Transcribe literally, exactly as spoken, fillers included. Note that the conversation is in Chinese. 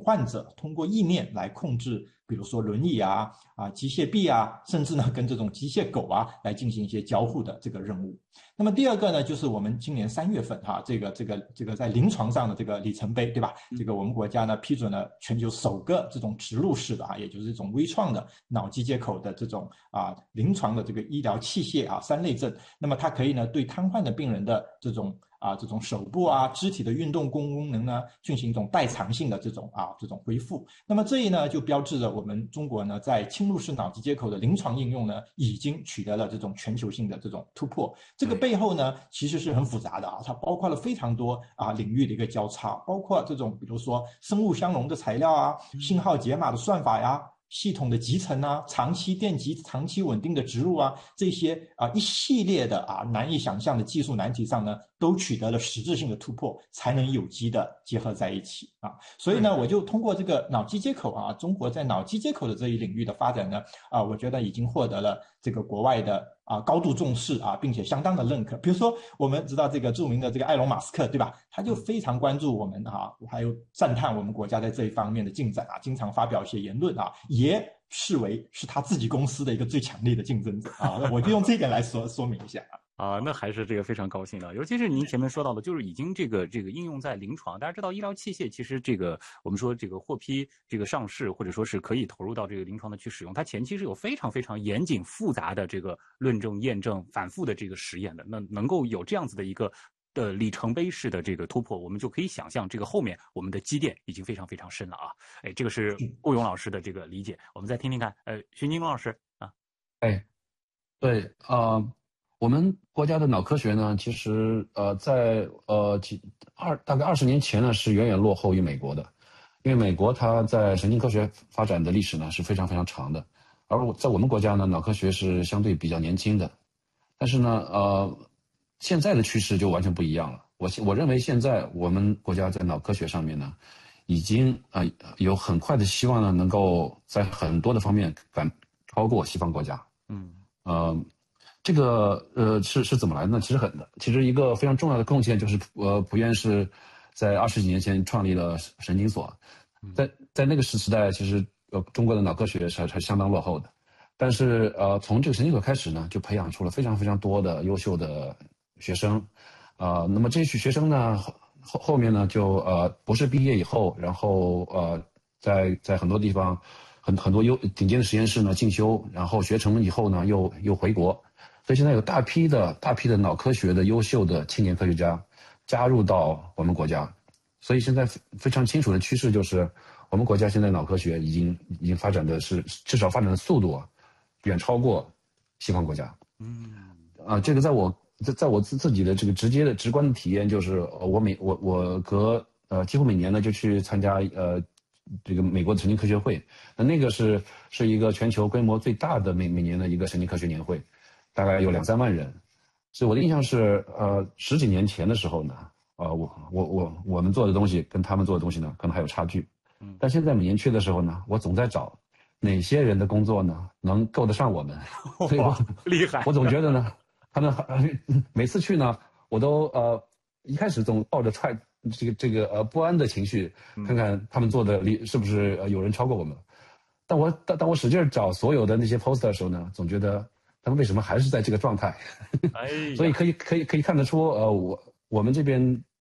患者通过意念来控制，比如说轮椅啊、啊机械臂啊，甚至呢跟这种机械狗啊来进行一些交互的这个任务。那么第二个呢，就是我们今年三月份哈、啊，这个这个这个在临床上的这个里程碑，对吧？这个我们国家呢批准了全球首个这种植入式的啊，也就是这种微创的脑机接口的这种啊临床的这个医疗器械啊三类证。那么它可以呢对瘫痪的病人的这种啊这种手部啊肢体的运动功能呢进行一种代偿性的这种啊这种恢复。那么这一呢就标志着我们中国呢在侵入式脑机接口的临床应用呢已经取得了这种全球性的这种突破。这个背后呢其实是很复杂的啊，它包括了非常多啊领域的一个交叉，包括这种比如说生物相容的材料啊、信号解码的算法呀、系统的集成啊、长期电极、长期稳定的植入啊，这些啊一系列的啊难以想象的技术难题上呢，都取得了实质性的突破，才能有机的结合在一起啊。所以呢，我就通过这个脑机接口啊，中国在脑机接口的这一领域的发展呢，啊，我觉得已经获得了这个国外的啊高度重视啊，并且相当的认可。比如说，我们知道这个著名的这个埃隆·马斯克，对吧？他就非常关注我们啊，还有赞叹我们国家在这一方面的进展啊，经常发表一些言论啊，也视为是他自己公司的一个最强力的竞争者啊。我就用这一点来说说明一下啊。 啊，那还是这个非常高兴的，尤其是您前面说到的，就是已经这个这个应用在临床。大家知道，医疗器械其实这个我们说这个获批这个上市，或者说是可以投入到这个临床的去使用，它前期是有非常非常严谨复杂的这个论证、验证、反复的这个实验的。那能够有这样子的一个的里程碑式的这个突破，我们就可以想象这个后面我们的积淀已经非常非常深了啊。哎，这个是顾勇老师的这个理解，我们再听听看，呃，徐金龙老师啊， 哎，对啊。呃我们国家的脑科学呢，其实呃，在呃几二大概二十年前呢，是远远落后于美国的，因为美国它在神经科学发展的历史呢是非常非常长的，而我在我们国家呢，脑科学是相对比较年轻的，但是呢，呃，现在的趋势就完全不一样了。我我认为现在我们国家在脑科学上面呢，已经啊、呃、有很快的希望呢，能够在很多的方面赶超过西方国家。 嗯， 呃。这个呃是是怎么来的呢？其实很的，其实一个非常重要的贡献就是呃蒲院是在二十几年前创立了神经所，在在那个时时代，其实呃中国的脑科学是还相当落后的，但是呃从这个神经所开始呢，就培养出了非常非常多的优秀的学生，啊、呃，那么这些学生呢后后面呢就呃博士毕业以后，然后呃在在很多地方很很多优顶尖的实验室呢进修，然后学成了以后呢又又回国。所以现在有大批的大批的脑科学的优秀的青年科学家加入到我们国家，所以现在非常清楚的趋势就是，我们国家现在脑科学已经已经发展的是至少发展的速度啊，远超过西方国家。 嗯， 啊，这个在我在在我自自己的这个直接的直观的体验就是，我每我我隔呃几乎每年呢就去参加呃这个美国的神经科学会，那那个是是一个全球规模最大的每每年的一个神经科学年会。大概有两三万人，所以我的印象是，呃，十几年前的时候呢，呃，我我我我们做的东西跟他们做的东西呢，可能还有差距。嗯，但现在每年去的时候呢，我总在找哪些人的工作呢能够得上我们，所以我厉害， 我总觉得呢，他们每次去呢，我都呃一开始总抱着踹这个这个呃不安的情绪，看看他们做的离是不是呃有人超过我们。但我当当我使劲找所有的那些 poster 的时候呢，总觉得。他们为什么还是在这个状态？ 哎， 所以可以可以可以看得出，呃，我我们这边